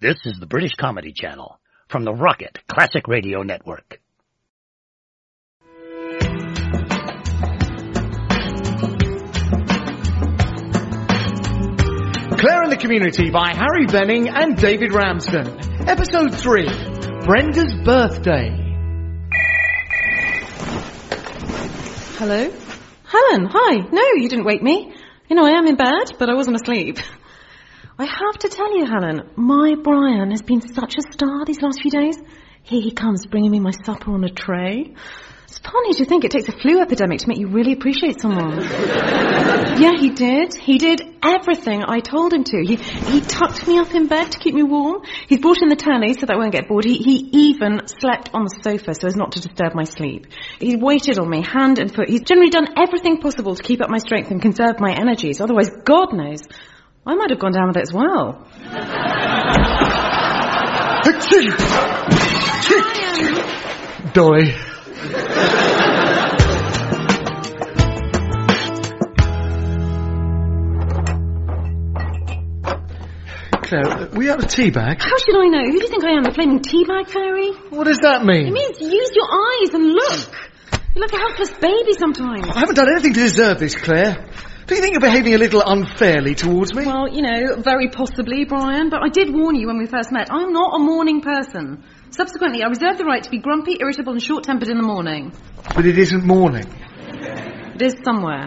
This is the British Comedy Channel from the Rocket Classic Radio Network. Claire in the Community by Harry Benning and David Ramsden. Episode 3, Brenda's Birthday. Hello? Helen, hi. No, you didn't wake me. You know, I am in bed, but I wasn't asleep. I have to tell you, Helen, my Brian has been such a star these last few days. Here he comes, bringing me my supper on a tray. It's funny to think it takes a flu epidemic to make you really appreciate someone. Yeah, he did. He did everything I told him to. He tucked me up in bed to keep me warm. He's brought in the telly so that I won't get bored. He even slept on the sofa so as not to disturb my sleep. He's waited on me, hand and foot. He's generally done everything possible to keep up my strength and conserve my energies. Otherwise, God knows, I might have gone down with it as well. Dolly. Claire, we have a tea bag. How should I know? Who do you think I am, the flaming teabag fairy? What does that mean? It means use your eyes and look. You're like a helpless baby sometimes. I haven't done anything to deserve this, Claire. Do you think you're behaving a little unfairly towards me? Well, you know, very possibly, Brian, but I did warn you when we first met. I'm not a morning person. Subsequently, I reserve the right to be grumpy, irritable and short-tempered in the morning. But it isn't morning. It is somewhere.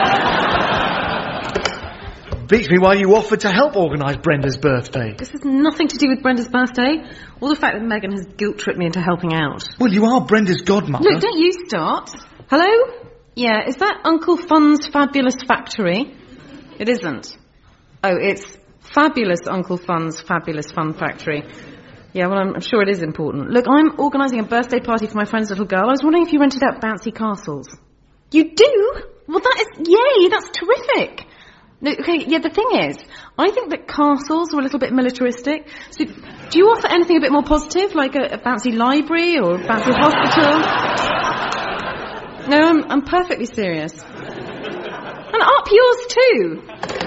Beats me why you offered to help organise Brenda's birthday. This has nothing to do with Brenda's birthday, or the fact that Megan has guilt-tripped me into helping out. Well, you are Brenda's godmother. Look, don't you start. Hello? Yeah, is that Uncle Fun's Fabulous Factory? It isn't. Oh, it's Fabulous Uncle Fun's Fabulous Fun Factory. Yeah, well, I'm sure it is important. Look, I'm organising a birthday party for my friend's little girl. I was wondering if you rented out bouncy castles. You do? Well, that is... Yay, that's terrific. No, okay, yeah, the thing is, I think that castles are a little bit militaristic. So, do you offer anything a bit more positive, like a bouncy library or a bouncy hospital? No, I'm perfectly serious. And up yours too.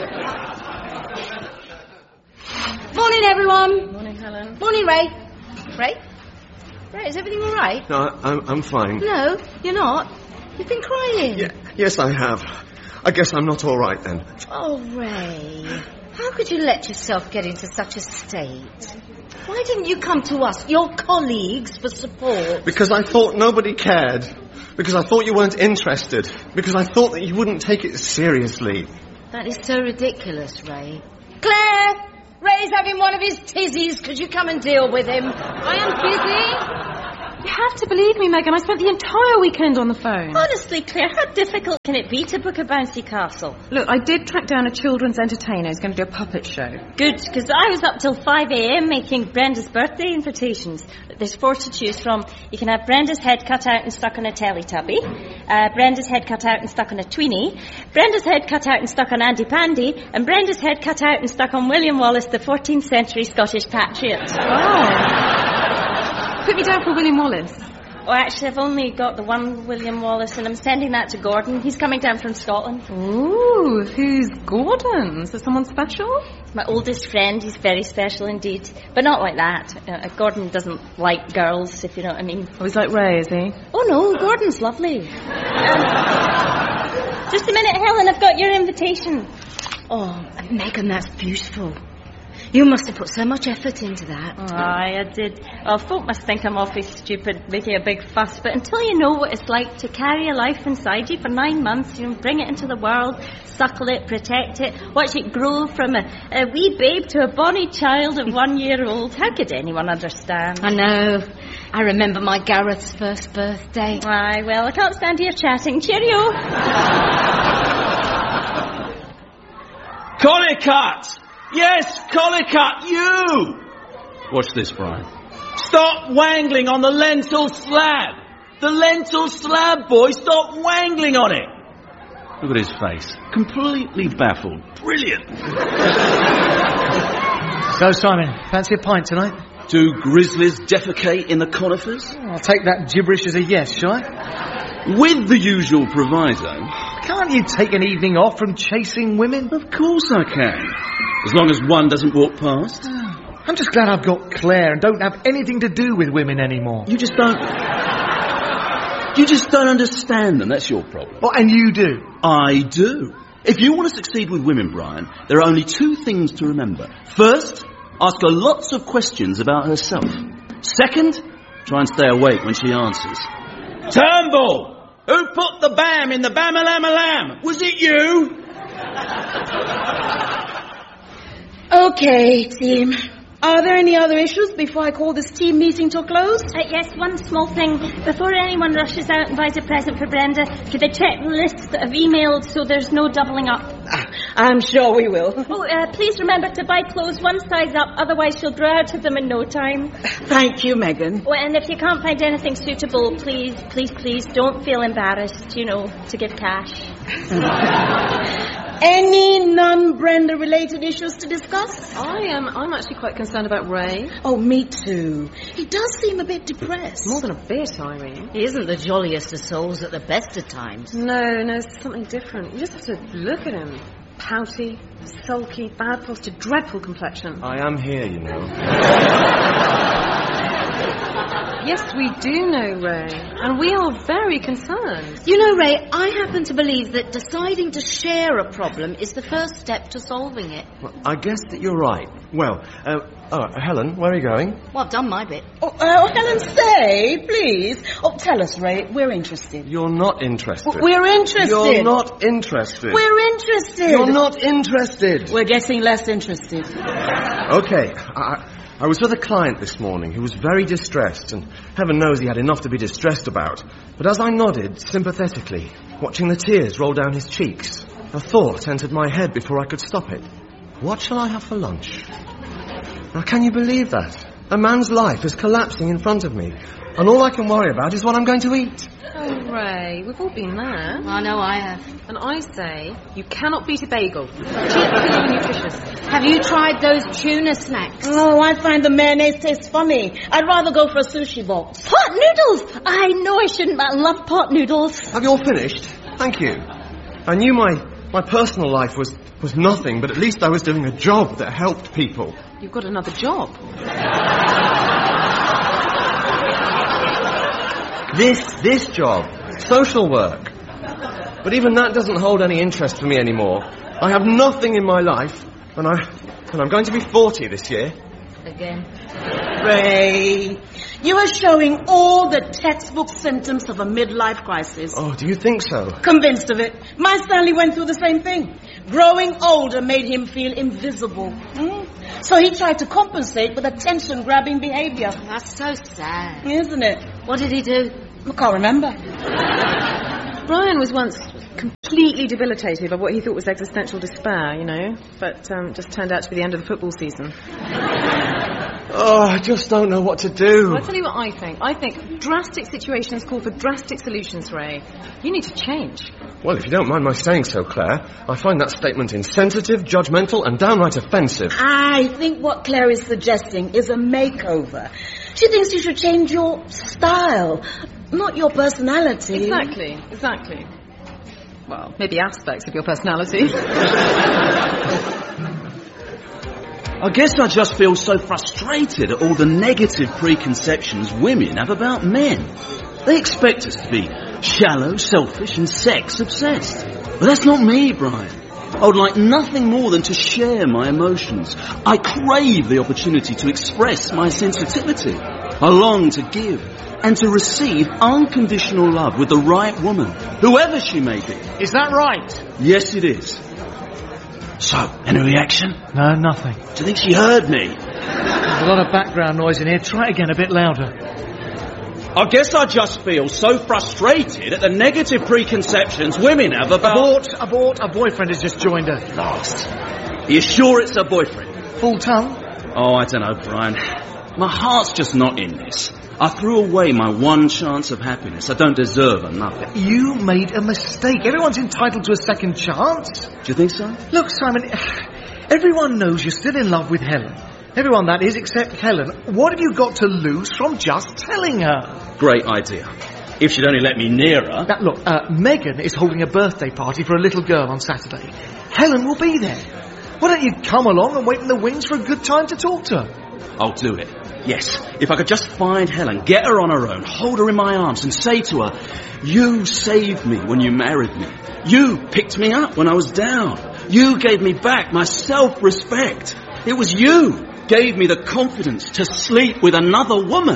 Morning, everyone. Morning, Helen. Morning, Ray. Ray? Ray, is everything all right? No, I'm fine. No, you're not. You've been crying. Yes, I have. I guess I'm not all right then. Oh, Ray. How could you let yourself get into such a state? Why didn't you come to us, your colleagues, for support? Because I thought nobody cared. Because I thought you weren't interested. Because I thought that you wouldn't take it seriously. That is so ridiculous, Ray. Claire! Ray's having one of his tizzies. Could you come and deal with him? I am busy. You have to believe me, Megan. I spent the entire weekend on the phone. Honestly, Claire, how difficult can it be to book a bouncy castle? Look, I did track down a children's entertainer who's going to do a puppet show. Good, because I was up till 5 a.m. making Brenda's birthday invitations. There's 4 to choose from. You can have Brenda's head cut out and stuck on a Teletubby, Brenda's head cut out and stuck on a Tweenie, Brenda's head cut out and stuck on Andy Pandy, and Brenda's head cut out and stuck on William Wallace, the 14th century Scottish patriot. Oh. Put me down for William Wallace. Oh, actually, I've only got the one William Wallace, and I'm sending that to Gordon. He's coming down from Scotland. Ooh, who's Gordon? Is there someone special? My oldest friend. He's very special indeed. But not like that. Gordon doesn't like girls, if you know what I mean. Oh, he's like Ray, is he? Oh, no, Gordon's lovely. Just a minute, Helen, I've got your invitation. Oh, Megan, that's beautiful. You must have put so much effort into that. Aye, I did. Well, folk must think I'm awfully stupid, making a big fuss, but until you know what it's like to carry a life inside you for 9 months, you know, bring it into the world, suckle it, protect it, watch it grow from a wee babe to a bonny child of 1 year old, how could anyone understand? I know. I remember my Gareth's first birthday. Aye, well, I can't stand here chatting. Cheerio! Collicut! Yes, Collicut, you! Watch this, Brian. Stop wangling on the lentil slab! The lentil slab, boy! Stop wangling on it! Look at his face. Completely baffled. Brilliant. So, Simon, fancy a pint tonight? Do grizzlies defecate in the conifers? I'll take that gibberish as a yes, shall I? With the usual proviso. Can't you take an evening off from chasing women? Of course I can. As long as one doesn't walk past. I'm just glad I've got Claire and don't have anything to do with women anymore. You just don't understand them, that's your problem. Oh, and you do? I do. If you want to succeed with women, Brian, there are only two things to remember. First, ask her lots of questions about herself. Second, try and stay awake when she answers. Turnbull! Who put the bam in the bam-a-lam-a-lam? Was it you? Okay, team. Are there any other issues before I call this team meeting to a close? Yes, one small thing. Before anyone rushes out and buys a present for Brenda, could they check the lists that have emailed so there's no doubling up? I'm sure we will. Oh, please remember to buy clothes one size up, otherwise she'll grow out of them in no time. Thank you, Megan. Oh, and if you can't find anything suitable, please don't feel embarrassed, to give cash. Any non-Brenda related issues to discuss? I'm actually quite concerned about Ray. Oh, me too. He does seem a bit depressed. More than a bit, Irene. He isn't the jolliest of souls at the best of times. No, it's something different. You just have to look at him. Pouty, sulky, bad posture, dreadful complexion. I am here, you know. Yes, we do know, Ray. And we are very concerned. You know, Ray, I happen to believe that deciding to share a problem is the first step to solving it. Well, I guess that you're right. Well, Helen, where are you going? Well, I've done my bit. Helen, stay, please. Tell us, Ray. We're interested. You're not interested. We're interested. You're not interested. We're interested. You're not interested. We're getting less interested. Okay, I was with a client this morning who was very distressed, and heaven knows he had enough to be distressed about. But as I nodded sympathetically, watching the tears roll down his cheeks, a thought entered my head before I could stop it. What shall I have for lunch? Now, can you believe that? A man's life is collapsing in front of me, and all I can worry about is what I'm going to eat. Oh, Ray, we've all been there. I know I have. And I say, you cannot beat a bagel. Cheap, filling and nutritious. Have you tried those tuna snacks? Oh, I find the mayonnaise taste funny. I'd rather go for a sushi box. Pot noodles! I know I shouldn't, but I love pot noodles. Have you all finished? Thank you. I knew my personal life was nothing, but at least I was doing a job that helped people. You've got another job. This job. Social work. But even that doesn't hold any interest for me anymore. I have nothing in my life, and I'm going to be 40 this year. Again. Ray, you are showing all the textbook symptoms of a midlife crisis. Oh, do you think so? Convinced of it. My Stanley went through the same thing. Growing older made him feel invisible. So he tried to compensate with attention-grabbing behavior. That's so sad. Isn't it? What did he do? I can't remember. Brian was once completely debilitated by what he thought was existential despair, but just turned out to be the end of the football season. Oh, I just don't know what to do. Well, I'll tell you what I think. I think drastic situations call for drastic solutions, Ray. You need to change. Well, if you don't mind my saying so, Claire, I find that statement insensitive, judgmental, and downright offensive. I think what Claire is suggesting is a makeover. She thinks you should change your style, not your personality. Exactly. Well, maybe aspects of your personality. I guess I just feel so frustrated at all the negative preconceptions women have about men. They expect us to be shallow, selfish and sex-obsessed. But that's not me, Brian. I would like nothing more than to share my emotions. I crave the opportunity to express my sensitivity. I long to give and to receive unconditional love with the right woman, whoever she may be. Is that right? Yes, it is. So, any reaction? No, nothing. Do you think she heard me? There's a lot of background noise in here. Try again a bit louder. I guess I just feel so frustrated at the negative preconceptions women have about... Abort. A boyfriend has just joined her. Lost. Are you sure it's a boyfriend? Full tongue? Oh, I don't know, Brian. My heart's just not in this. I threw away my one chance of happiness. I don't deserve another. You made a mistake. Everyone's entitled to a second chance. Do you think so? Look, Simon, everyone knows you're still in love with Helen. Everyone, that is, except Helen. What have you got to lose from just telling her? Great idea. If she'd only let me near her. Look, Megan is holding a birthday party for a little girl on Saturday. Helen will be there. Why don't you come along and wait in the wings for a good time to talk to her? I'll do it. Yes, if I could just find Helen, get her on her own, hold her in my arms and say to her, you saved me when you married me. You picked me up when I was down. You gave me back my self-respect. It was you gave me the confidence to sleep with another woman.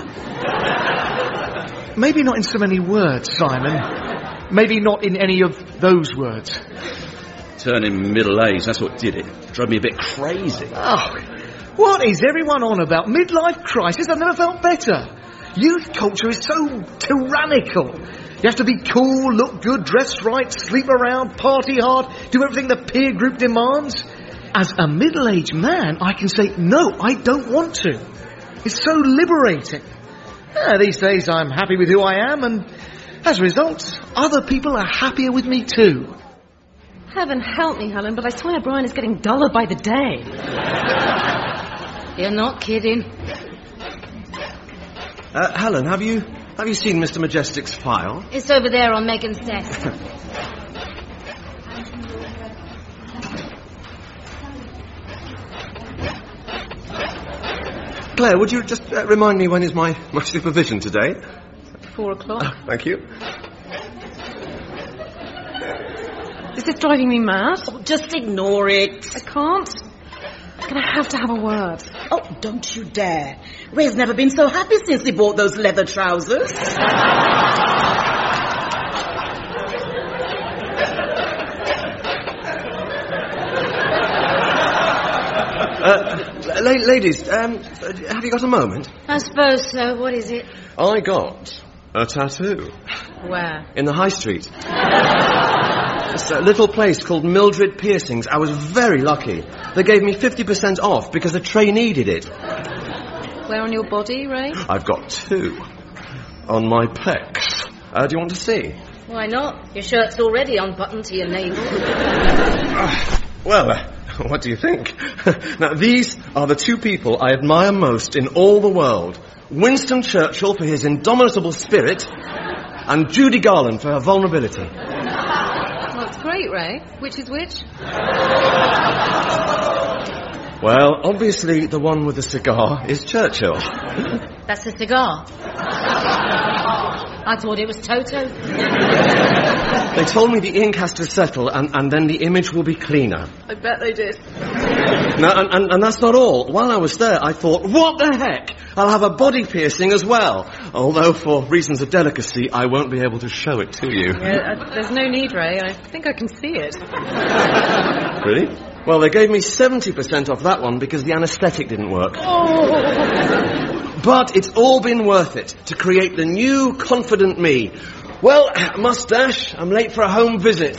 Maybe not in so many words, Simon. Maybe not in any of those words. Turning middle-aged, that's what did it. Drove me a bit crazy. Oh, what is everyone on about? Midlife crisis? I've never felt better. Youth culture is so tyrannical. You have to be cool, look good, dress right, sleep around, party hard, do everything the peer group demands. As a middle-aged man, I can say, no, I don't want to. It's so liberating. These days I'm happy with who I am, and as a result, other people are happier with me too. Heaven help me, Helen, but I swear Brian is getting duller by the day. You're not kidding. Helen, have you seen Mr. Majestic's file? It's over there on Megan's desk. Claire, would you just remind me when is my supervision today? 4 o'clock. Thank you. Is this driving me mad? Oh, just ignore it. I can't. I'm going to have a word. Oh, don't you dare. Ray's never been so happy since he bought those leather trousers. Ladies, have you got a moment? I suppose so. What is it? I got a tattoo. Where? In the high street. It's a little place called Mildred Piercings. I was very lucky. They gave me 50% off because a trainee did it. Where on your body, Ray? I've got 2. On my pecs. Do you want to see? Why not? Your shirt's already unbuttoned to your navel. What do you think? Now, these are the 2 people I admire most in all the world. Winston Churchill for his indomitable spirit, and Judy Garland for her vulnerability. Well, it's great, Ray. Which is which? Well, obviously the one with the cigar is Churchill. That's a cigar. I thought it was Toto. They told me the ink has to settle and then the image will be cleaner. I bet they did. No, and that's not all. While I was there, I thought, what the heck? I'll have a body piercing as well. Although, for reasons of delicacy, I won't be able to show it to you. Yeah, there's no need, Ray. I think I can see it. Really? Well, they gave me 70% off that one because the anaesthetic didn't work. Oh. But it's all been worth it to create the new confident me. Well, mustache, I'm late for a home visit.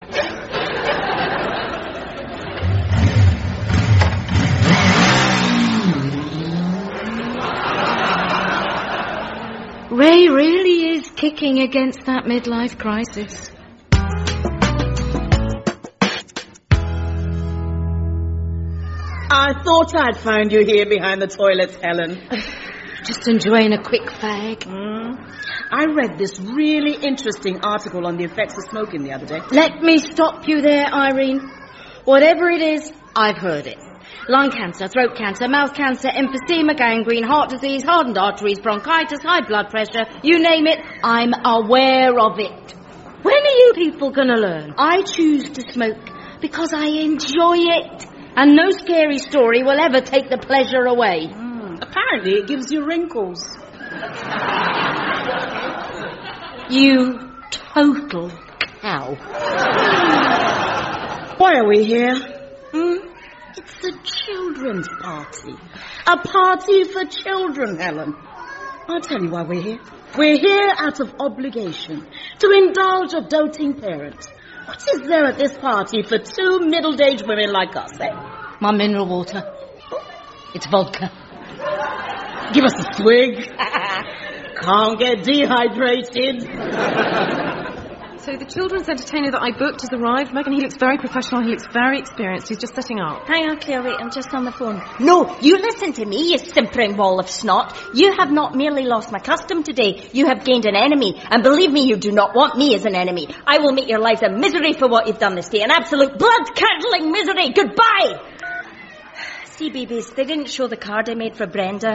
Ray really is kicking against that midlife crisis. I thought I'd find you here behind the toilets, Helen. Just enjoying a quick fag. I read this really interesting article on the effects of smoking the other day. Let me stop you there, Irene. Whatever it is, I've heard it. Lung cancer, throat cancer, mouth cancer, emphysema, gangrene, heart disease, hardened arteries, bronchitis, high blood pressure, you name it, I'm aware of it. When are you people gonna learn? I choose to smoke because I enjoy it. And no scary story will ever take the pleasure away. Apparently it gives you wrinkles. You total cow. Why are we here? It's a children's party. A party for children, Helen. I'll tell you why we're here. We're here out of obligation to indulge a doting parent. What is there at this party for 2 middle-aged women like us, eh? My mineral water. It's vodka. Give us a swig. Can't get dehydrated. So the children's entertainer that I booked has arrived. Megan, he looks very professional. He looks very experienced. He's just setting up. Hang on, Claire, wait, I'm just on the phone. No, you listen to me, you simpering wall of snot. You have not merely lost my custom today, you have gained an enemy. And believe me, you do not want me as an enemy. I will make your lives a misery for what you've done this day. An absolute blood-curdling misery. Goodbye! CBeebies. They didn't show the card I made for Brenda.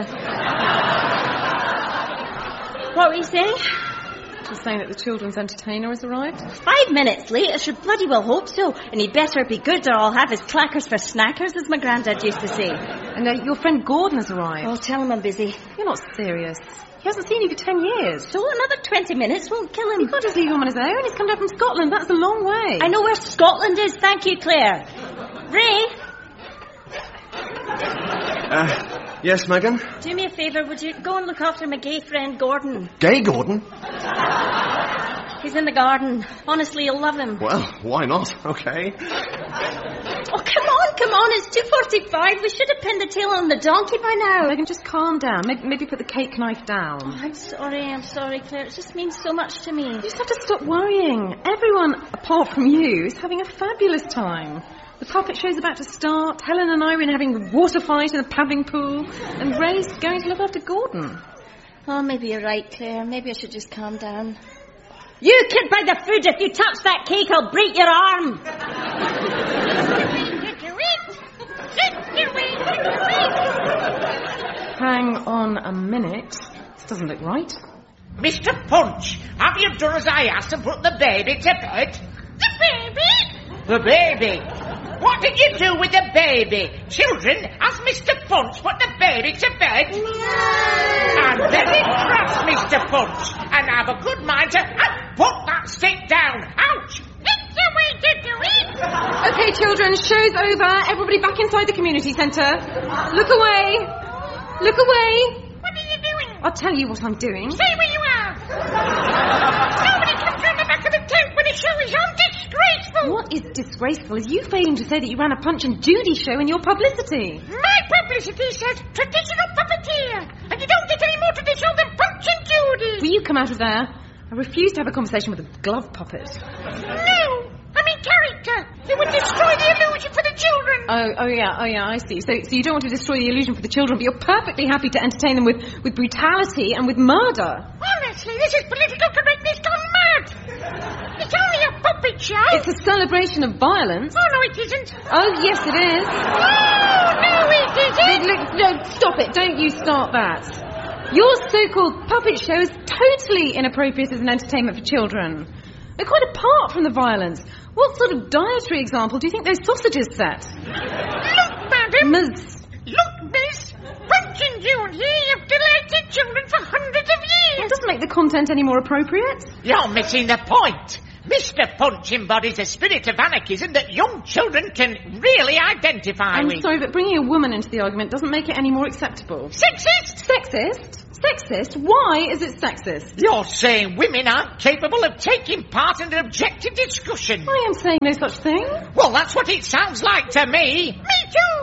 What were you saying? Just saying that the children's entertainer has arrived. 5 minutes late? I should bloody well hope so. And he'd better be good or I'll have his clackers for snackers, as my granddad used to say. And your friend Gordon has arrived. Oh, tell him I'm busy. You're not serious. He hasn't seen you for 10 years. So another 20 minutes won't kill him. You can't just leave him on his own. He's come down from Scotland. That's a long way. I know where Scotland is. Thank you, Claire. Ray? Yes, Megan? Do me a favour, would you go and look after my gay friend Gordon? Gay Gordon? He's in the garden. Honestly, you'll love him. Well, why not? Okay. Oh, come on, it's 2:45. We should have pinned the tail on the donkey by now. Megan, just calm down. Maybe put the cake knife down. Oh, I'm sorry, Claire. It just means so much to me. You just have to stop worrying. Everyone, apart from you, is having a fabulous time. The puppet show's about to start. Helen and Irene having a water fight in a paddling pool. And Ray's going to look after Gordon. Oh, maybe you're right, Claire. Maybe I should just calm down. You kid by the food, if you touch that cake, I'll break your arm. Hang on a minute. This doesn't look right. Mr. Punch, have you done as I asked and put the baby to bed? The baby? The baby. What did you do with the baby? Children, has Mr. Punch put the baby to bed? No. I'm very cross, Mr. Punch, and have a good mind to put that stick down. Ouch! It's the way to do it. Okay, children, show's over. Everybody back inside the community centre. Look away. Look away. What are you doing? I'll tell you what I'm doing. Stay where you are. Nobody comes round the back of the tent when the show is on. Disgraceful. What is disgraceful is you failing to say that you ran a Punch and Judy show in your publicity. My publicity says traditional puppeteer. And you don't get any more traditional than Punch and Judy. Will you come out of there? I refuse to have a conversation with a glove puppet. No. I'm in character. It would destroy the illusion for the children. Oh yeah, I see. So you don't want to destroy the illusion for the children, but you're perfectly happy to entertain them with brutality and with murder. Honestly, this is political correctness gone mad. It's only a puppet show. It's a celebration of violence. Oh, no, it isn't. Oh, yes, it is. Oh, no, it isn't. Look, no, stop it. Don't you start that. Your so-called puppet show is totally inappropriate as an entertainment for children. They're quite apart from the violence. What sort of dietary example do you think those sausages set? Look, madam. Miss. Look, miss. Punch and Judy have delighted children for hundreds of years. It doesn't make the content any more appropriate. You're missing the point. Mr. Punch embodies a spirit of anarchism that young children can really identify with. I'm sorry, but bringing a woman into the argument doesn't make it any more acceptable. Sexist? Sexist? Sexist? Why is it sexist? You're saying women aren't capable of taking part in an objective discussion. I am saying no such thing. Well, that's what it sounds like to me. Me too.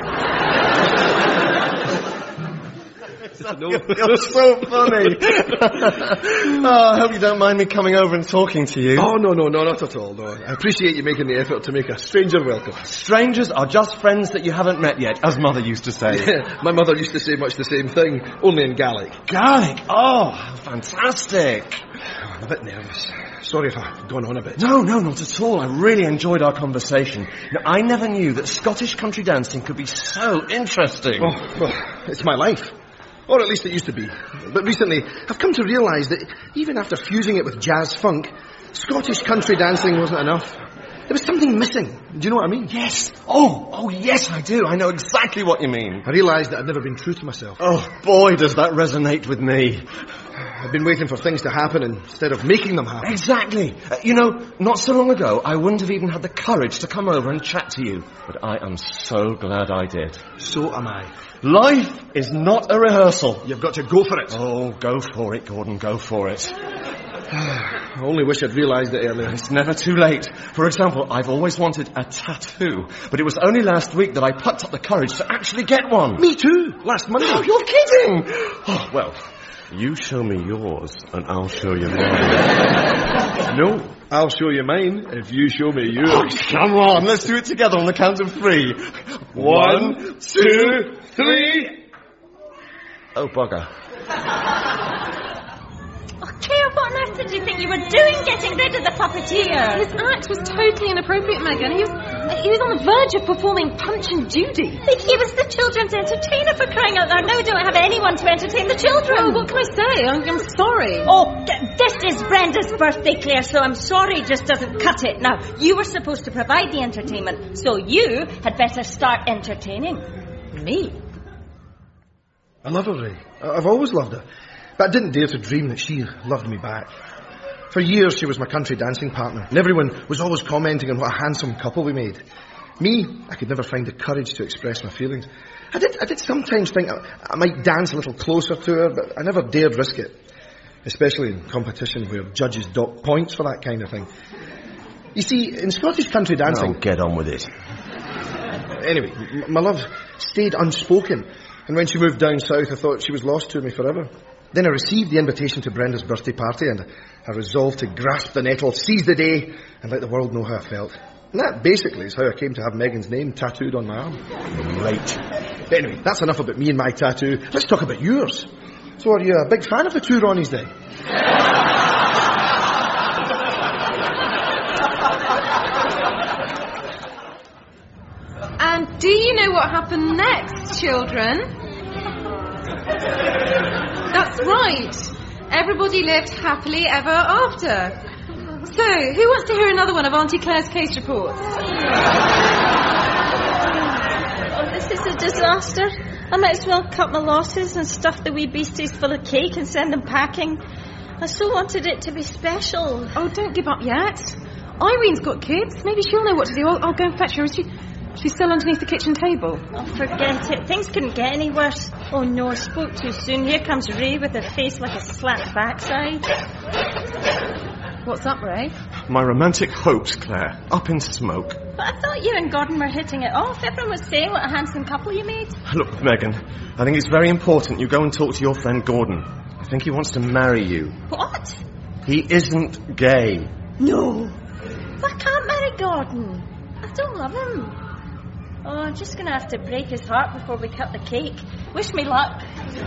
You're so funny. I hope you don't mind me coming over and talking to you. Oh, no, not at all, no. I appreciate you making the effort to make a stranger welcome. Strangers are just friends that you haven't met yet, as Mother used to say. Yeah, my mother used to say much the same thing, only in Gaelic. Gaelic? Oh, fantastic. I'm a bit nervous. Sorry if I've gone on a bit. No, not at all. I really enjoyed our conversation. Now, I never knew that Scottish country dancing could be so interesting. Oh, well, it's my life. Or at least it used to be. But recently, I've come to realise that even after fusing it with jazz funk, Scottish country dancing wasn't enough. There was something missing. Do you know what I mean? Yes. Oh, yes, I do. I know exactly what you mean. I realised that I'd never been true to myself. Oh, boy, does that resonate with me. I've been waiting for things to happen instead of making them happen. Exactly. Not so long ago, I wouldn't have even had the courage to come over and chat to you. But I am so glad I did. So am I. Life is not a rehearsal. You've got to go for it. Oh, go for it, Gordon, go for it. I only wish I'd realised it earlier. It's never too late. For example, I've always wanted a tattoo, but it was only last week that I plucked up the courage to actually get one. Me too. Last Monday. Oh, you're kidding! Oh, well, you show me yours, and I'll show you mine. No, I'll show you mine if you show me yours. Oh, come on, let's do it together on the count of 3. 1, 2, 3... Oh, bugger. Claire, what on earth did you think you were doing getting rid of the puppeteer? His act was totally inappropriate, Megan. He was He was on the verge of performing Punch and Judy. He was the children's entertainer, for crying out loud. Now we don't have anyone to entertain the children. Oh, what can I say? I'm sorry. Oh, this is Brenda's birthday, Claire, so I'm sorry just doesn't cut it. Now, you were supposed to provide the entertainment, so you had better start entertaining me. I love her, Ray. I've always loved her. But I didn't dare to dream that she loved me back. For years, she was my country dancing partner, and everyone was always commenting on what a handsome couple we made. Me, I could never find the courage to express my feelings. I did sometimes think I might dance a little closer to her, but I never dared risk it. Especially in competition where judges dock points for that kind of thing. You see, in Scottish country dancing... Now get on with it. Anyway, my love stayed unspoken, and when she moved down south, I thought she was lost to me forever. Then I received the invitation to Brenda's birthday party, and I resolved to grasp the nettle, seize the day, and let the world know how I felt. And that basically is how I came to have Megan's name tattooed on my arm. Right. But anyway, that's enough about me and my tattoo. Let's talk about yours. So are you a big fan of the two Ronnies then? And do you know what happened next, children? That's right. Everybody lived happily ever after. So, who wants to hear another one of Auntie Claire's case reports? Oh, this is a disaster. I might as well cut my losses and stuff the wee beasties full of cake and send them packing. I so wanted it to be special. Oh, don't give up yet. Irene's got kids. Maybe she'll know what to do. I'll go and fetch her. She's still underneath the kitchen table. Oh, forget it. Things couldn't get any worse. Oh, no, I spoke too soon. Here comes Ray with a face like a slapped backside. What's up, Ray? My romantic hopes, Claire, up in smoke. But I thought you and Gordon were hitting it off. Everyone was saying what a handsome couple you made. Look, Megan, I think it's very important you go and talk to your friend Gordon. I think he wants to marry you. What? He isn't gay. No. I can't marry Gordon. I don't love him. Oh, I'm just going to have to break his heart before we cut the cake. Wish me luck.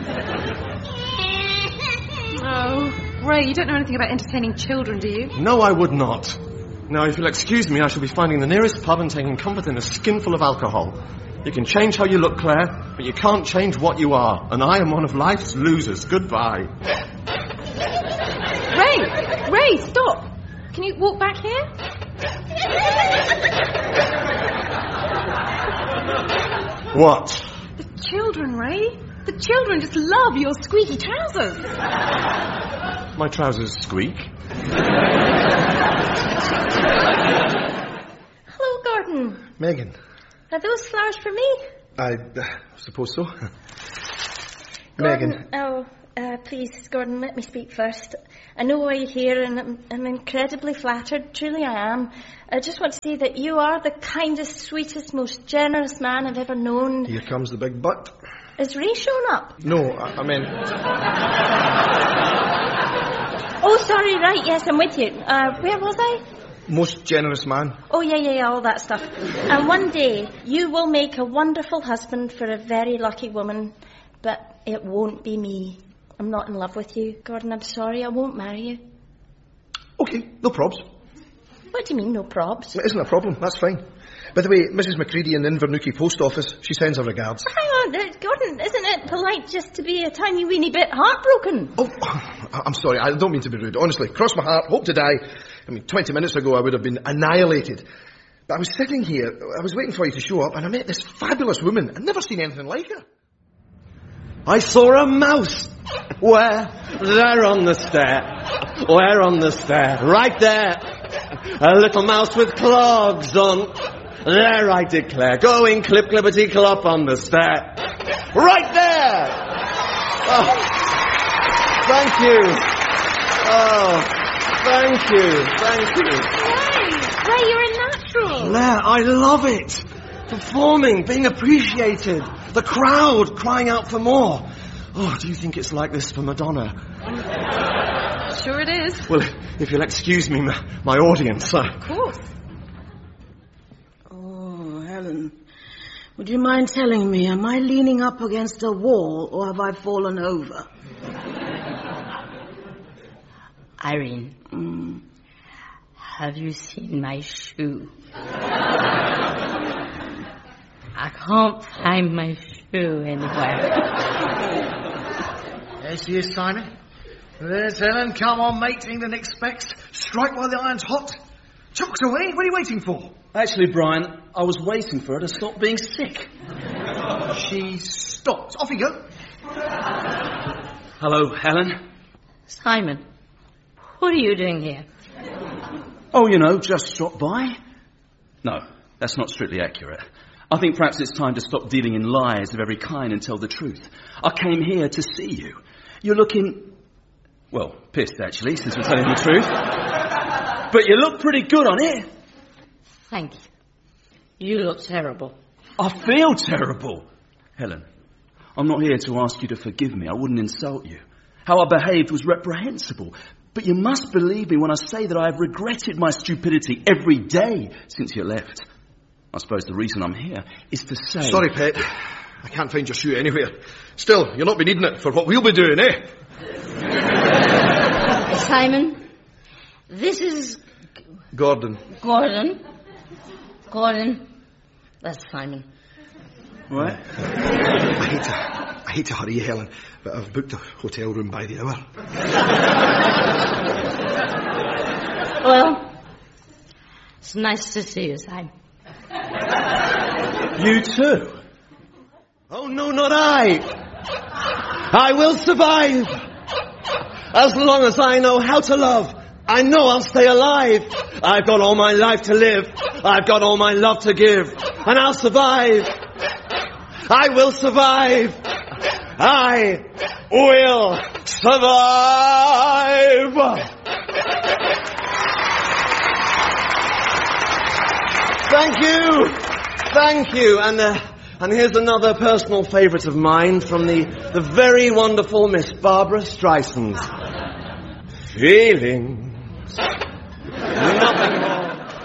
Oh, Ray, you don't know anything about entertaining children, do you? No, I would not. Now, if you'll excuse me, I shall be finding the nearest pub and taking comfort in a skinful of alcohol. You can change how you look, Claire, but you can't change what you are. And I am one of life's losers. Goodbye. Ray, stop. Can you walk back here? What? The children, Ray. The children just love your squeaky trousers. My trousers squeak. Hello, Gordon. Megan. Are those flowers for me? I suppose so. Gordon, Megan. Please, Gordon, let me speak first. I know why you're here, and I'm incredibly flattered. Truly I am. I just want to say that you are the kindest, sweetest, most generous man I've ever known. Here comes the big but. Is Ray shown up? No, I meant... Oh, sorry, right, yes, I'm with you. Where was I? Most generous man. Oh, yeah, all that stuff. And one day, you will make a wonderful husband for a very lucky woman, but it won't be me. I'm not in love with you, Gordon. I'm sorry, I won't marry you. Okay, no probs. What do you mean, no probs? It isn't a problem, that's fine. By the way, Mrs. McCready in Invernuki post office, she sends her regards. Hang on, Gordon, isn't it polite just to be a tiny weeny bit heartbroken? Oh, I'm sorry, I don't mean to be rude. Honestly, cross my heart, hope to die. 20 minutes ago I would have been annihilated. But I was sitting here, I was waiting for you to show up, and I met this fabulous woman. I'd never seen anything like her. I saw a mouse. Where? There on the stair. Where on the stair? Right there. A little mouse with clogs on. There, I declare. Going clip clippity clop on the stair. Right there. Oh, thank you. Oh, thank you. Ray, you're a natural. Claire, I love it. Performing, being appreciated. The crowd crying out for more. Oh, do you think it's like this for Madonna? Sure it is. Well, if you'll excuse me, my audience. Of course. Oh, Helen, would you mind telling me, am I leaning up against a wall or have I fallen over? Irene. Have you seen my shoe? I can't find my shoe anywhere. There she is, Simon. There's Helen. Come on, mate. England expects. Strike while the iron's hot. Chuck's away. What are you waiting for? Actually, Brian, I was waiting for her to stop being sick. She stopped. Off you go. Hello, Helen. Simon, what are you doing here? Oh, just drop by. No, that's not strictly accurate. I think perhaps it's time to stop dealing in lies of every kind and tell the truth. I came here to see you. You're looking, well, pissed actually, since we're telling the truth. But you look pretty good on it. Thank you. You look terrible. I feel terrible. Helen, I'm not here to ask you to forgive me. I wouldn't insult you. How I behaved was reprehensible. But you must believe me when I say that I have regretted my stupidity every day since you left. I suppose the reason I'm here is to say... Sorry, Pet. I can't find your shoe anywhere. Still, you'll not be needing it for what we'll be doing, eh? Simon, this is... Gordon. Gordon, that's Simon. What? I hate to hurry you, Helen, but I've booked a hotel room by the hour. Well, it's nice to see you, Simon. You too? Oh, no, not I. I will survive. As long as I know how to love, I know I'll stay alive. I've got all my life to live. I've got all my love to give. And I'll survive. I will survive. I will survive. Thank you. And here's another personal favourite of mine from the very wonderful Miss Barbara Streisand. Feelings. Nothing more.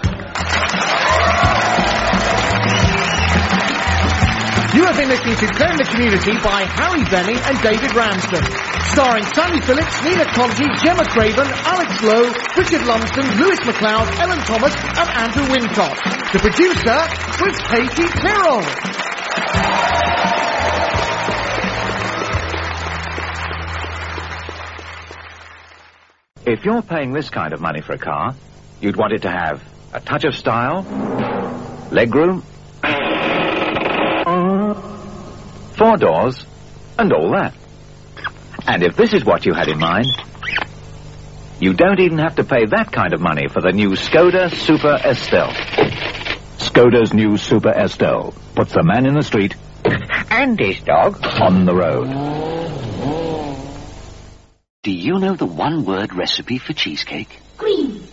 You have been listening to Claire in the Community by Harry Benny and David Ramsden. Starring Sandy Phillips, Nina Conji, Gemma Craven, Alex Lowe, Richard Lumsden, Lewis MacLeod, Ellen Thomas and Andrew Wincott. The producer was Katie Tyrrell. If you're paying this kind of money for a car, you'd want it to have a touch of style, legroom, 4 doors, and all that. And if this is what you had in mind, you don't even have to pay that kind of money for the new Skoda Super Estelle. Skoda's new Super Estelle puts the man in the street and his dog on the road. Do you know the one-word recipe for cheesecake? Green.